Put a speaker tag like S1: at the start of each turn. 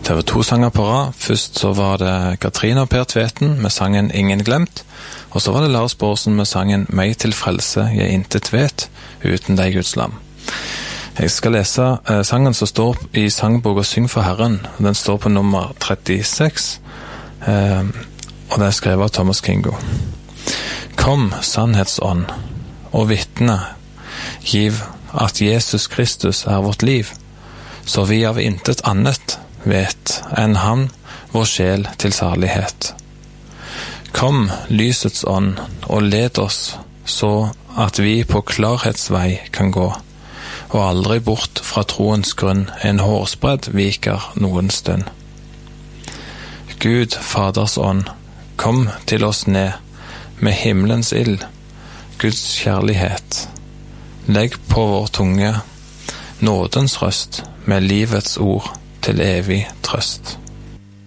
S1: TV2-sanger på rad. Først så var det Katrine og Per Tveten med sangen Ingen glemt, og så var det Lars Borsen med sangen Meg til frelse, jeg intet vet, uten deg Guds lam. Jeg skal lese sangen som står i sangboka Syng for Herren. Den står på nummer 36, og det er skrevet av Thomas Kingo. Kom, sannhetsånd, og vitne, giv at Jesus Kristus er vårt liv, så vi av intet annet vet enn han, vår sjel til salighet. Kom, lysets ånd, og led oss, så at vi på klarhetsvei kan gå, og aldri bort fra troens grunn en hårsbredd viker noen stund. Gud, Faders ånd, kom til oss ned, med himmelens ild, Guds kjærlighet. Legg på vår tunge nådens røst, med livets ord til evig trøst.